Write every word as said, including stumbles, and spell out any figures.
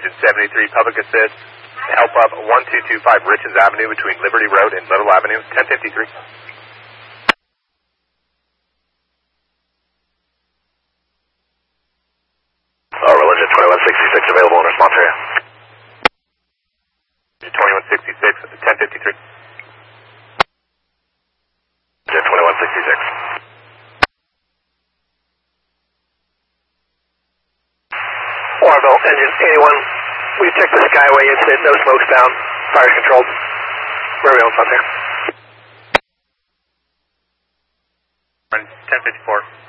engine seventy-three, public assist, help up one two two five Richards Avenue between Liberty Road and Little Avenue, ten fifty-three. Uh, Religion twenty-one sixty-six available in response area. twenty-one sixty-six, ten fifty-three. twenty-one sixty-six. Orville, engine eighty-one. We checked the Skyway incident, no smokes down, fire controlled. Where are we on front there? ten fifty-four.